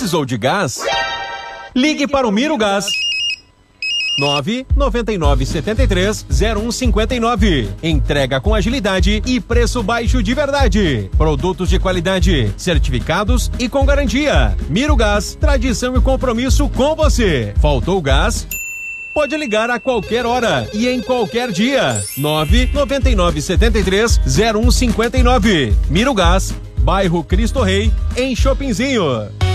Precisou de gás? Ligue para o Miro Gás. 999730159. Entrega com agilidade e preço baixo de verdade. Produtos de qualidade, certificados e com garantia. Miro Gás, tradição e compromisso com você. Faltou gás? Pode ligar a qualquer hora e em qualquer dia. 999730159. Miro Gás, bairro Cristo Rei, em Chopinzinho.